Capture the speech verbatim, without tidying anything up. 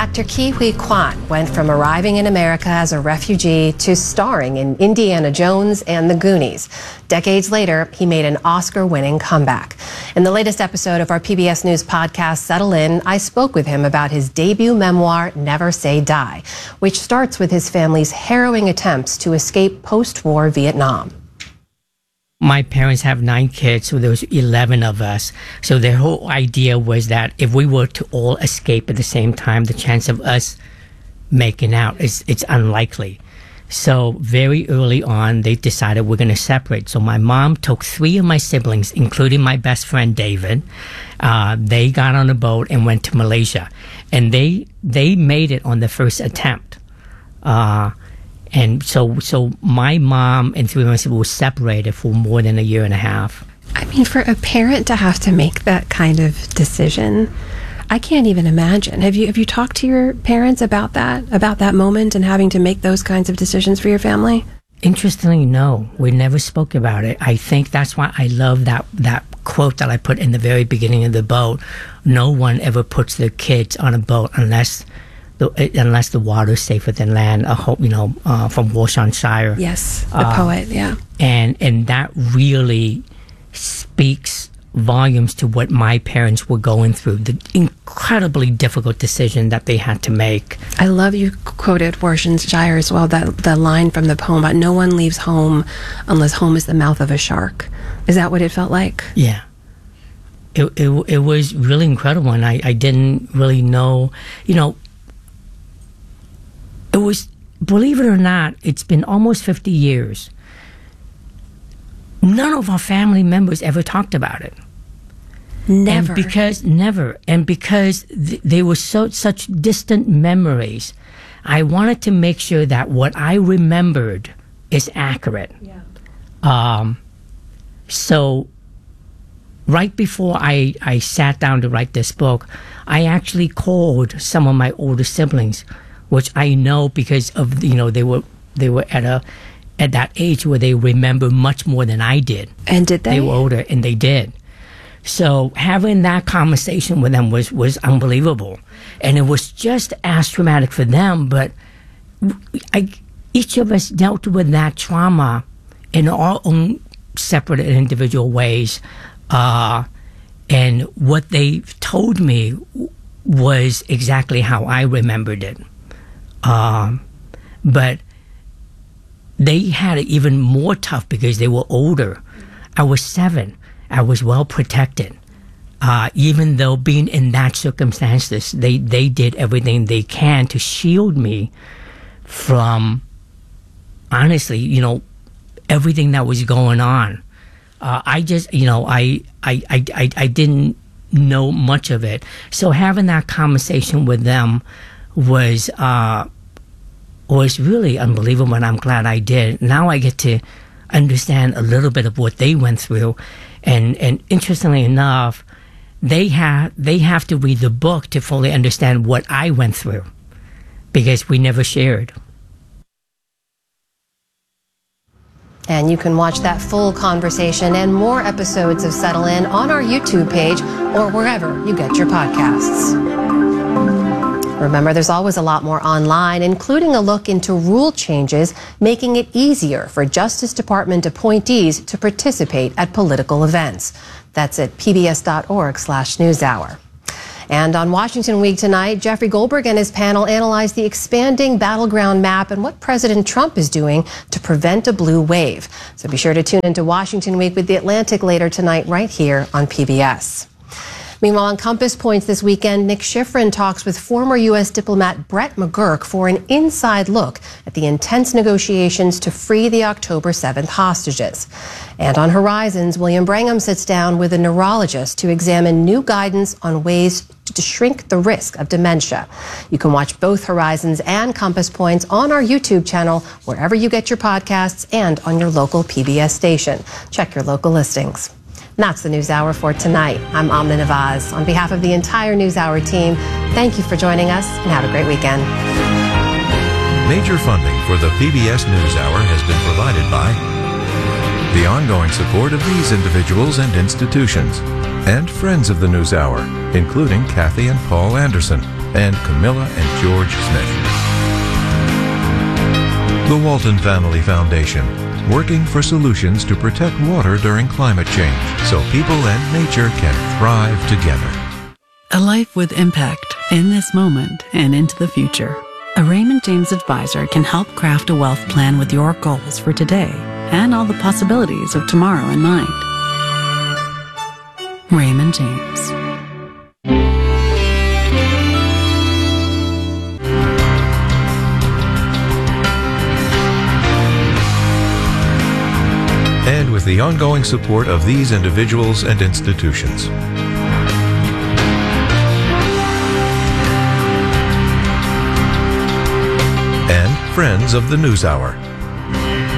Actor Ke Huy Quan went from arriving in America as a refugee to starring in Indiana Jones and The Goonies. Decades later, he made an Oscar-winning comeback. In the latest episode of our P B S News podcast, Settle In, I spoke with him about his debut memoir, Never Say Die, which starts with his family's harrowing attempts to escape post-war Vietnam. My parents have nine kids, so there was eleven of us. So their whole idea was that if we were to all escape at the same time, the chance of us making out is it's unlikely. So very early on, they decided we're going to separate. So my mom took three of my siblings, including my best friend David. Uh, they got on a boat and went to Malaysia, and they they made it on the first attempt. Uh, And so so my mom and three of my siblings were separated for more than a year and a half. I mean, for a parent to have to make that kind of decision, I can't even imagine. Have you have you talked to your parents about that, about that moment and having to make those kinds of decisions for your family? Interestingly, no. We never spoke about it. I think that's why I love that, that quote that I put in the very beginning of the boat. No one ever puts their kids on a boat unless... The, unless the water's safer than land, a whole, you know, uh, from Worcestershire. Yes, the uh, poet, yeah. And and that really speaks volumes to what my parents were going through, the incredibly difficult decision that they had to make. I love you quoted Worcestershire as well, that the line from the poem about no one leaves home unless home is the mouth of a shark. Is that what it felt like? Yeah. It, it, it was really incredible, and I, I didn't really know, you know, it was, believe it or not, it's been almost fifty years. None of our family members ever talked about it. Never. And because, never. And because th- they were so such distant memories, I wanted to make sure that what I remembered is accurate. Yeah. Um, so right before I, I sat down to write this book, I actually called some of my older siblings, which I know because of, you know, they were they were at a at that age where they remember much more than I did. And did they? They were older, and they did. So having that conversation with them was, was unbelievable. And it was just as traumatic for them, but I, each of us dealt with that trauma in our own separate and individual ways. Uh, and what they told me was exactly how I remembered it. Um, but they had it even more tough because they were older. I was seven. I was well protected. Uh, even though being in that circumstances, they, they did everything they can to shield me from, honestly, you know, everything that was going on. Uh, I just, you know, I, I, I, I, I didn't know much of it. So having that conversation with them was, uh, was really unbelievable, and I'm glad I did. Now I get to understand a little bit of what they went through, and and interestingly enough, they have they have to read the book to fully understand what I went through, because we never shared. And you can watch that full conversation and more episodes of Settle In on our YouTube page or wherever you get your podcasts. Remember, there's always a lot more online, including a look into rule changes making it easier for Justice Department appointees to participate at political events. That's at pbs.org slash newshour. And on Washington Week tonight, Jeffrey Goldberg and his panel analyze the expanding battleground map and what President Trump is doing to prevent a blue wave. So be sure to tune into Washington Week with The Atlantic later tonight right here on P B S. Meanwhile, on Compass Points this weekend, Nick Schifrin talks with former U S diplomat Brett McGurk for an inside look at the intense negotiations to free the October seventh hostages. And on Horizons, William Brangham sits down with a neurologist to examine new guidance on ways to shrink the risk of dementia. You can watch both Horizons and Compass Points on our YouTube channel, wherever you get your podcasts, and on your local P B S station. Check your local listings. And that's the NewsHour for tonight. I'm Amna Nawaz. On behalf of the entire NewsHour team, thank you for joining us and have a great weekend. Major funding for the P B S NewsHour has been provided by the ongoing support of these individuals and institutions and friends of the NewsHour, including Kathy and Paul Anderson and Camilla and George Smith. The Walton Family Foundation, working for solutions to protect water during climate change so people and nature can thrive together. A life with impact in this moment and into the future. A Raymond James advisor can help craft a wealth plan with your goals for today and all the possibilities of tomorrow in mind. Raymond James. And with the ongoing support of these individuals and institutions. And friends of the NewsHour.